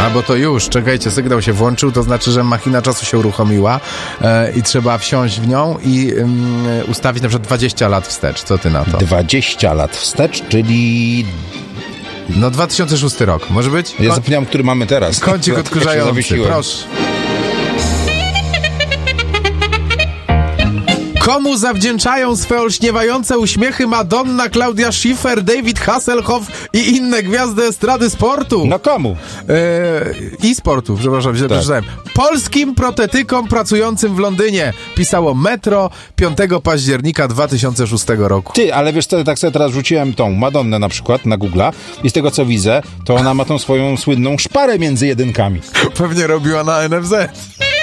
A, bo to już, czekajcie, sygnał się włączył, to znaczy, że machina czasu się uruchomiła i trzeba wsiąść w nią i ustawić na przykład 20 lat wstecz. Co ty na to? 20 lat wstecz, czyli... No 2006 rok, może być? Ja zapomniałem, który mamy teraz. Kącik odkurzający, proszę. Komu zawdzięczają swe olśniewające uśmiechy Madonna, Claudia Schiffer, David Hasselhoff i inne gwiazdy estrady sportu? No komu? I sportu, przepraszam, źle przeczytałem. Polskim protetykom pracującym w Londynie, pisało Metro 5 października 2006 roku. Ty, ale wiesz co, tak sobie teraz rzuciłem tą Madonnę na przykład na Google'a i z tego co widzę, to ona ma tą swoją słynną szparę między jedynkami. Pewnie robiła na NFZ.